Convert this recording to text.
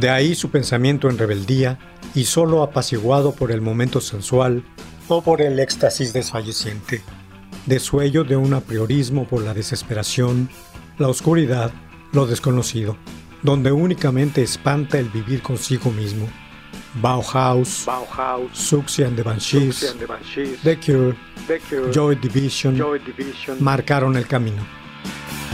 De ahí su pensamiento en rebeldía y solo apaciguado por el momento sensual o por el éxtasis desfalleciente, desuello de un apriorismo por la desesperación, la oscuridad, lo desconocido, donde únicamente espanta el vivir consigo mismo. Bauhaus, Siouxsie and the Banshees, The Cure, Joy Division marcaron el camino.